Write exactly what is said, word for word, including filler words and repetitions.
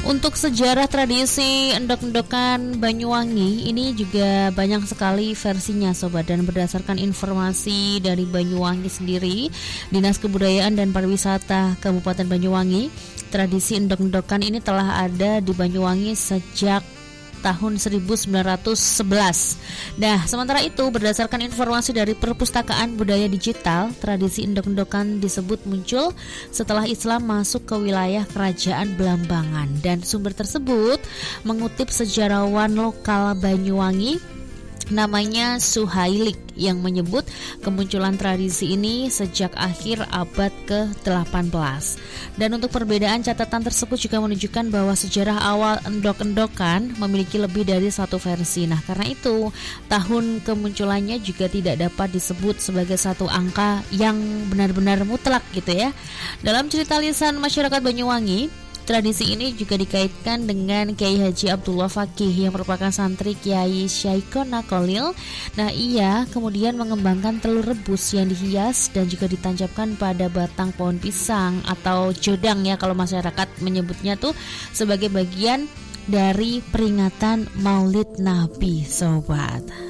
Untuk sejarah tradisi endok-endokan Banyuwangi ini juga banyak sekali versinya sobat, dan berdasarkan informasi dari Banyuwangi sendiri, Dinas Kebudayaan dan Pariwisata Kabupaten Banyuwangi, tradisi endok-endokan ini telah ada di Banyuwangi sejak tahun seribu sembilan ratus sebelas. Nah, sementara itu berdasarkan informasi dari Perpustakaan Budaya Digital, tradisi endok-endokan disebut muncul setelah Islam masuk ke wilayah Kerajaan Belambangan, dan sumber tersebut mengutip sejarawan lokal Banyuwangi namanya Suhailik yang menyebut kemunculan tradisi ini sejak akhir abad ke delapan belas. Dan untuk perbedaan, catatan tersebut juga menunjukkan bahwa sejarah awal endok-endokan memiliki lebih dari satu versi. Nah, karena itu tahun kemunculannya juga tidak dapat disebut sebagai satu angka yang benar-benar mutlak gitu ya. Dalam cerita lisan masyarakat Banyuwangi, tradisi ini juga dikaitkan dengan Kiai Haji Abdullah Fakih yang merupakan santri Kiai Syaikona Kolil. Nah, ia kemudian mengembangkan telur rebus yang dihias dan juga ditancapkan pada batang pohon pisang atau jodang ya kalau masyarakat menyebutnya tuh, sebagai bagian dari peringatan Maulid Nabi, sobat.